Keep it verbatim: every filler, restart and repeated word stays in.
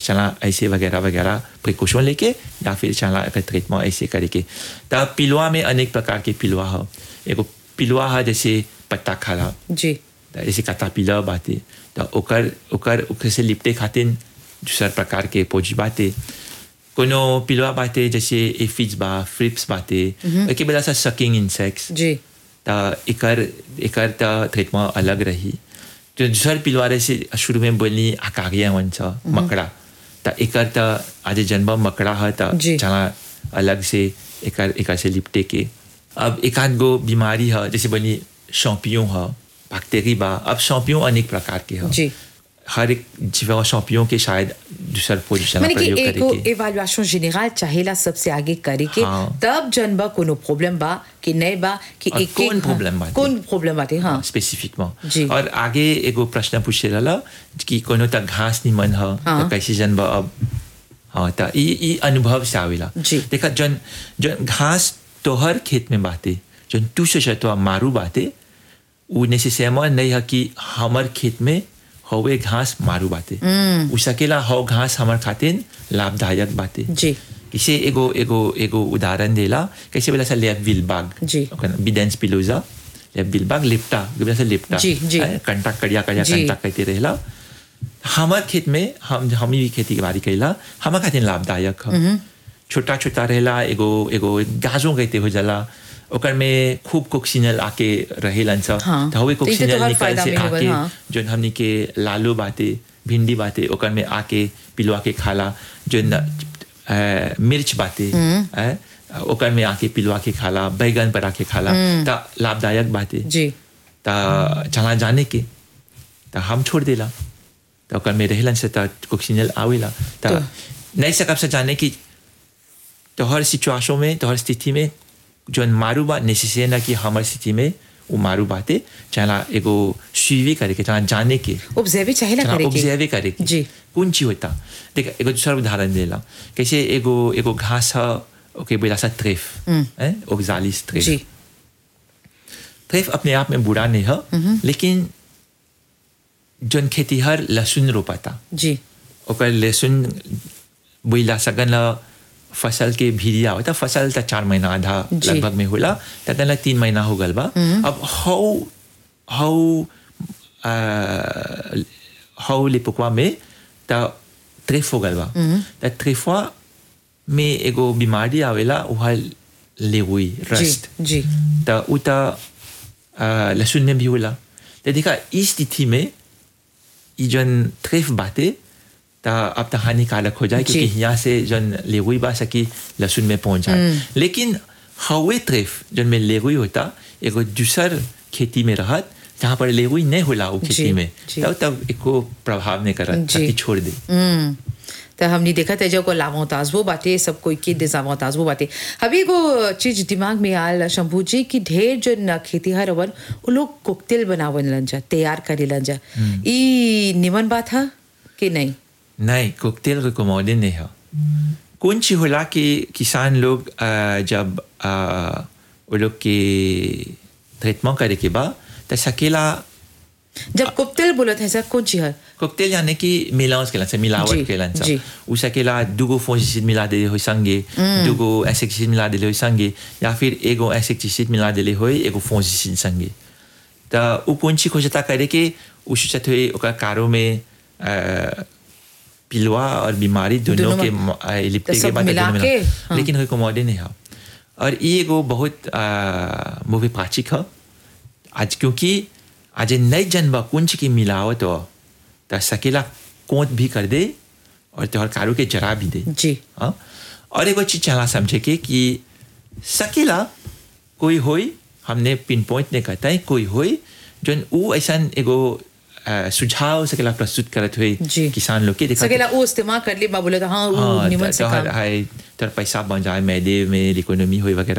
चला ऐसे वगैरह वगैरह प्रिकॉशन लेके या फिर चला अगर ट्रीटमेंट ऐसे करके तब पिलुआ में अनेक प्रकार के पिलुआ है एगो पिलुआ है जैसे पत्ता खाला जी जैसे कता पिला बाते तो ओकर ओकर ओकर से लिपटे खातिर दूसरा प्रकार के पोजी बाते कोनो पिलुआ बाते जैसे एफिड्स बा फ्रिप्स बाते एक बड़ा सा सकिंग इंसेक्ट्स जी ता एकर एकर ता ट्रीटमेंट अलग रही जो दूसरा पिलुआ से शुरू में बोली आकारिया वंचा मकड़ा ता एकर ता आज जन्म मकड़ा है ता चला अलग से एकर एकर से लिपटे के अब एक आध गो बीमारी है जैसे बोली शैंपियन है बैक्टीरिया बा अब शैंपियन अनेक प्रकार के हैं जी हर एक जीवा शैंपियन के शायद दूसरा पोजीशन मैंने कि प्रयोग एको करेंगे इवैल्यूएशन जनरल चाहेला सबसे आगे करे के तब जनबा कोनो प्रॉब्लम बा कि नहीं बा कि और एक कौन problem बाटे? कौन प्रॉब्लम बाटे हां स्पेसिफिकली जी। और आगे एगो प्रश्न पूछे रहा कि कोनो तक घास नहीं मन है हाँ। तो कैसे जनबा अब हाँ तो ई ई अनुभव से आवेला जी। देखा जन जन घास तोहर खेत में बाते जन तू से तो मारू बाते वो नेसेसरमेंट नहीं है कि हमार खेत में हवे घास मारू बाते उ सकेला हो घास हमार खातिर लाभदायक बाते जी इसे एगो एगो एगो उदाहरण देला कैसे बोला सा लेप विलबाग जी। बिडेंस पिलोजा लेप विलबाग लिप्टा बोला सा लिप्टा जी, जी। कंटा कड़िया कड़िया जी। कंटा कहते रहेला हमार खेत में हम हम भी खेती की बारी कैला हमार खातिर लाभदायक है छोटा छोटा रहेला एगो एगो गाजो कहते हो जाला ओकर में खूब कोक्सिनल आके रहेलन सा हाँ। तो हवे तो इसे तो कोक्सिनल हर निकल फायदा से मिलेबल, आके हाँ। जो हमनी के लालो बाते भिंडी बाते ओकर में आके पिलुआ के खाला जो न, अ, मिर्च बाते अ, ओकर में आके पिलुआ के खाला बैगन पर आके खाला ता लाभदायक बाते जी ता चला जाने के ता हम छोड़ देला तो ओकर में रहेलन से ता कोक्सिनल आवेला ता तो- नहीं सकब से जाने की तोहर सिचुएशन में तोहर स्थिति में जो मारू बात नेसेसरी ना कि हमारी स्थिति में वो मारू बातें चला एगो सुइवी करे के चला जाने के ऑब्जर्व चाहेला करे के ऑब्जर्व करे के जी। कौन चीज होता देख एगो दूसरा उदाहरण देला कैसे एगो एगो घास है ओके बोला सा ट्रेफ हैं ओक्सालिस ट्रेफ जी ट्रेफ अपने आप में बुरा नहीं है लेकिन जोन खेतीहर लहसुन रोपाता जी ओकर लहसुन बोला सगन ला फसल के भीरिया होता फसल त चार महीना आधा जी। लगभग में होला तदन तीन महीना हो गल बा अब हाउ हाउ हाउ लिपुकवा में त ट्रेफ हो गल बा त ट्रेफवा में एगो बीमारी आवेला उहा लेवुई जी रस्ट जी त उ त लहसुन में भी होला त देखा इस स्थिति में ई जन ट्रेफ बाते ता अब तो हानिकारक हो जाए क्योंकि यहाँ से जन लेगुई बा सकी लहसुन में पहुंच जाए लेकिन हवे ट्रेफ जन में लेगुई होता एगो दूसर खेती में रहत जहाँ पर लेगुई नहीं होला वो खेती जी, में जी। तब तब एको प्रभाव नहीं करत जी। ताकि छोड़ दे हम्म तो हमने देखा था जो को लाभोताज वो बातें सब कोई के डिजावाताज वो बातें अभी को चीज दिमाग में आल शंभू जी की ढेर जो न खेती हर वन वो लोग कोकतेल बनावन लंजा तैयार करे लंजा ई निमन बात है कि नहीं नहीं कोकतेल रिकमेंडेड नहीं है कौन सी होला कि किसान लोग अ, जब अ, वो लोग के ट्रीटमेंट करे के बाद तो सकेला जब कोकतेल बोलत है सर कौन सी है कोकतेल यानी कि मिलावट केलन से मिलावट जी, केलन से जी। उसकेला दुगो फंगिसाइड मिला दे हो संगे दुगो इंसेक्टिसाइड मिला दे हो संगे या फिर एगो इंसेक्टिसाइड मिला दे हो एगो फंगिसाइड संगे तो उ कौन सी खोजता करे के उससे थे ओका कारो में अ, पिलुआ और बीमारी दोनों दोनों के में- म- अ, लिपटे तो के सब बाद मिला दोनों के, मिला हाँ। लेकिन कोई कमोडे नहीं है और ये एगो बहुत मूवी प्राचिक है आज क्योंकि आज नई जन्म कुंज की मिलावट हो तो सकेला कोत भी कर दे और त्योहार कारू के जरा भी दे जी हाँ और एगो चीज चला समझे के कि सकेला कोई होई हमने पिन पॉइंट नहीं कहता है कोई होई जो वो ऐसा एगो अ, सुझाव सकेला प्रस्तुत करत हुए जी। किसान लोग के देखा सकेला वो इस्तेमाल कर ली बा बोले तो हाँ वो हाँ निमन से तो काम हर पैसा बन जाए मैदे में इकोनॉमी हुई वगैरह